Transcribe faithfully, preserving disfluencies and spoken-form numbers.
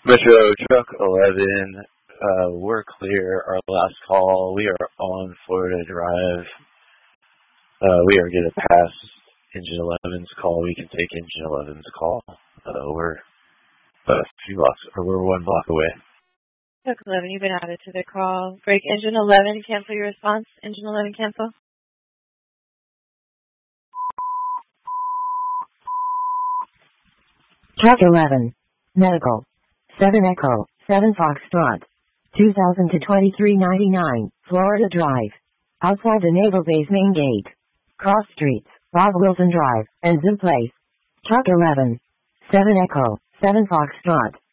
Metro Truck eleven, uh, we're clear. Our last call, we are on Florida Drive. Uh, we are going to pass Engine eleven's call. We can take Engine eleven's call. Uh, we're a few blocks, or we're one block away. Truck eleven, you've been added to the call. Break Engine eleven, cancel your response. Engine eleven, cancel. Truck eleven, Medical, seven Echo, seven Foxtrot, two thousand to twenty-three ninety-nine, Florida Drive. Outside the Naval Base main gate. Cross streets, Bob Wilson Drive, and Zoo Place. Truck eleven, seven Echo, seven Foxtrot,